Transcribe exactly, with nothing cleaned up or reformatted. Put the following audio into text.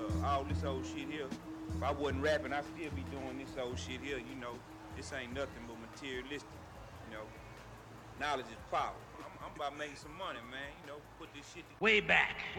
uh, all this old shit here. If I wasn't rapping, I'd still be doing this old shit here, you know. This ain't nothing but materialistic, you know. Knowledge is power. I'm, I'm about making some money, man, you know, put this shit together. Way back.